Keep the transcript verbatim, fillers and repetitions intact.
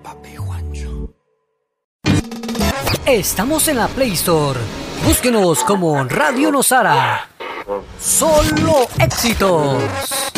Papi Juancho. Estamos en la Play Store. Búsquenos como Radio Nosara. Solo éxitos.